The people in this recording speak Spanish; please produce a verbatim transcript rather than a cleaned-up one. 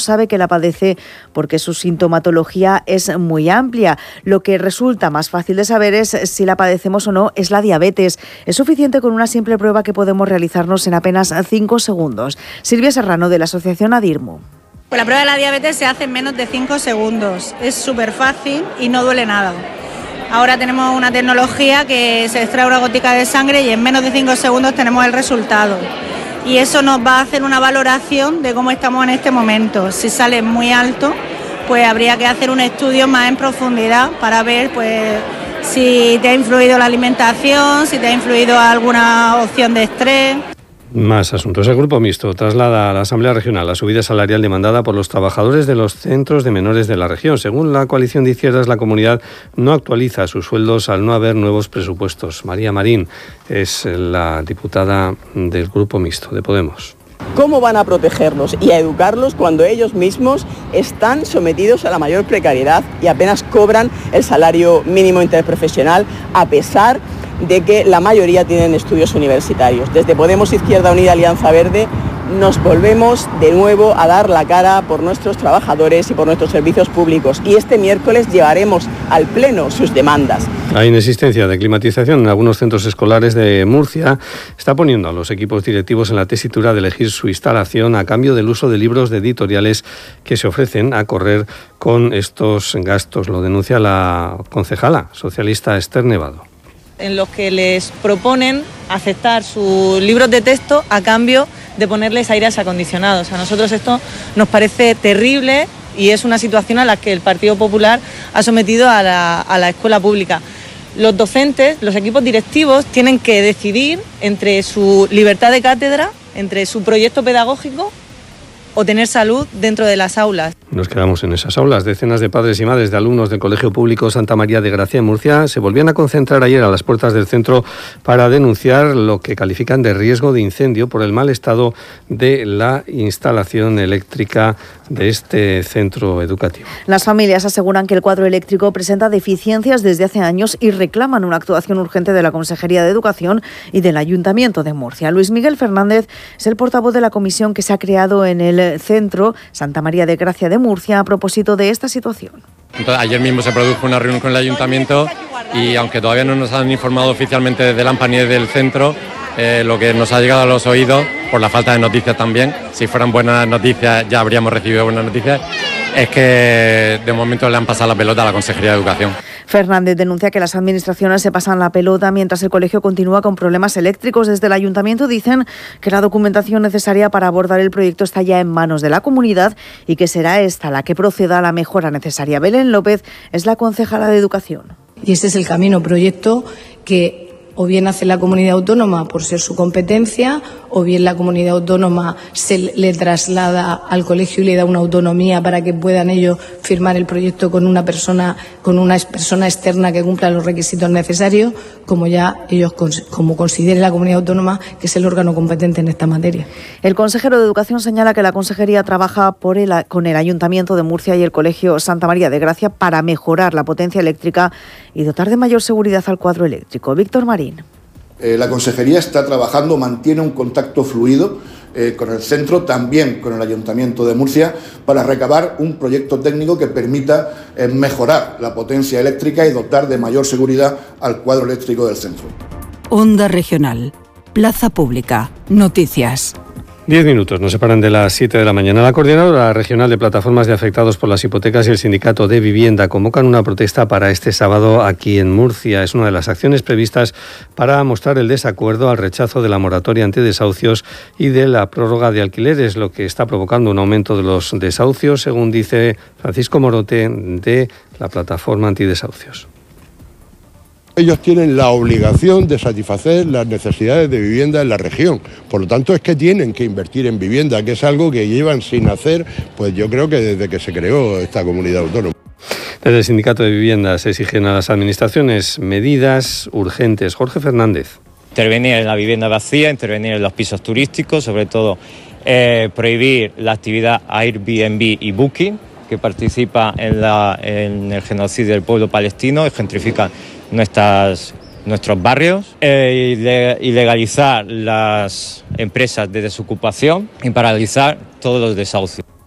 sabe que la padece porque su sintomatología es muy amplia. Lo que resulta más fácil de saber es si la padecemos o no es la diabetes. Es suficiente con una simple prueba que podemos realizarnos en apenas cinco segundos. Silvia Serrano, de la Asociación ADIRMU. La prueba de la diabetes se hace en menos de cinco segundos. Es súper fácil y no duele nada. Ahora tenemos una tecnología que se extrae una gotica de sangre y en menos de cinco segundos tenemos el resultado. Y eso nos va a hacer una valoración de cómo estamos en este momento. Si sale muy alto, pues habría que hacer un estudio más en profundidad para ver pues si te ha influido la alimentación, si te ha influido alguna opción de estrés. Más asuntos. El Grupo Mixto traslada a la Asamblea Regional la subida salarial demandada por los trabajadores de los centros de menores de la región. Según la coalición de izquierdas, la comunidad no actualiza sus sueldos al no haber nuevos presupuestos. María Marín es la diputada del Grupo Mixto de Podemos. ¿Cómo van a protegerlos y a educarlos cuando ellos mismos están sometidos a la mayor precariedad y apenas cobran el salario mínimo interprofesional, a pesar de que la mayoría tienen estudios universitarios? Desde Podemos, Izquierda Unida, Alianza Verde, nos volvemos de nuevo a dar la cara por nuestros trabajadores y por nuestros servicios públicos. Y este miércoles llevaremos al Pleno sus demandas. La inexistencia de climatización en algunos centros escolares de Murcia está poniendo a los equipos directivos en la tesitura de elegir su instalación a cambio del uso de libros de editoriales que se ofrecen a correr con estos gastos. Lo denuncia la concejala socialista Esther Nevado. En los que les proponen aceptar sus libros de texto a cambio de ponerles aires acondicionados. A nosotros esto nos parece terrible y es una situación a la que el Partido Popular ha sometido a la, a la escuela pública. Los docentes, los equipos directivos tienen que decidir entre su libertad de cátedra, entre su proyecto pedagógico o tener salud dentro de las aulas. Nos quedamos en esas aulas. Decenas de padres y madres de alumnos del Colegio Público Santa María de Gracia en Murcia se volvían a concentrar ayer a las puertas del centro para denunciar lo que califican de riesgo de incendio por el mal estado de la instalación eléctrica de este centro educativo. Las familias aseguran que el cuadro eléctrico presenta deficiencias desde hace años y reclaman una actuación urgente de la Consejería de Educación y del Ayuntamiento de Murcia. Luis Miguel Fernández es el portavoz de la comisión que se ha creado en el centro Santa María de Gracia de Murcia a propósito de esta situación. Entonces, ayer mismo se produjo una reunión con el Ayuntamiento y aunque todavía no nos han informado oficialmente desde el AMPA ni desde el centro, eh, lo que nos ha llegado a los oídos, por la falta de noticias también, si fueran buenas noticias ya habríamos recibido buenas noticias, es que de momento le han pasado la pelota a la Consejería de Educación. Fernández denuncia que las administraciones se pasan la pelota mientras el colegio continúa con problemas eléctricos. Desde el Ayuntamiento dicen que la documentación necesaria para abordar el proyecto está ya en manos de la comunidad y que será esta la que proceda a la mejora necesaria. Belén López es la concejala de Educación. Y este es el camino, proyecto que o bien hace la comunidad autónoma por ser su competencia, o bien la comunidad autónoma se le traslada al colegio y le da una autonomía para que puedan ellos firmar el proyecto con una persona, con una persona externa que cumpla los requisitos necesarios, como ya ellos, como considere la comunidad autónoma que es el órgano competente en esta materia. El consejero de Educación señala que la Consejería trabaja por el, con el Ayuntamiento de Murcia y el Colegio Santa María de Gracia para mejorar la potencia eléctrica y dotar de mayor seguridad al cuadro eléctrico. Víctor Marín. Eh, la Consejería está trabajando, mantiene un contacto fluido eh, con el centro, también con el Ayuntamiento de Murcia, para recabar un proyecto técnico que permita eh, mejorar la potencia eléctrica y dotar de mayor seguridad al cuadro eléctrico del centro. Onda Regional, Plaza Pública, Noticias. Diez minutos nos separan de las siete de la mañana. La Coordinadora Regional de Plataformas de Afectados por las Hipotecas y el Sindicato de Vivienda convocan una protesta para este sábado aquí en Murcia. Es una de las acciones previstas para mostrar el desacuerdo al rechazo de la moratoria antidesahucios y de la prórroga de alquileres, lo que está provocando un aumento de los desahucios, según dice Francisco Morote de la Plataforma Antidesahucios. Ellos tienen la obligación de satisfacer las necesidades de vivienda en la región. Por lo tanto, es que tienen que invertir en vivienda, que es algo que llevan sin hacer, pues yo creo que desde que se creó esta comunidad autónoma. Desde el Sindicato de Viviendas exigen a las administraciones medidas urgentes. Jorge Fernández. Intervenir en la vivienda vacía, intervenir en los pisos turísticos, sobre todo eh, prohibir la actividad Airbnb y Booking, que participa en, la, en el genocidio del pueblo palestino y gentrifica nuestras, nuestros barrios, eh, y legalizar las empresas de desocupación y paralizar todos los desahucios.